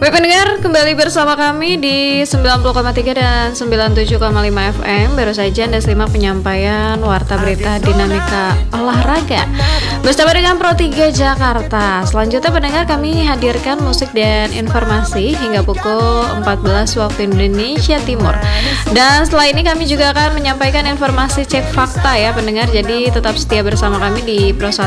Baik pendengar, kembali bersama kami di 90,3 dan 97,5 FM. Baru saja Anda simak penyampaian Warta Berita Dinamika Olahraga bersama dengan Pro 3 Jakarta. Selanjutnya pendengar, kami hadirkan musik dan informasi hingga pukul 14 waktu Indonesia Timur. Dan setelah ini kami juga akan menyampaikan informasi cek fakta ya pendengar. Jadi tetap setia bersama kami di Pro 1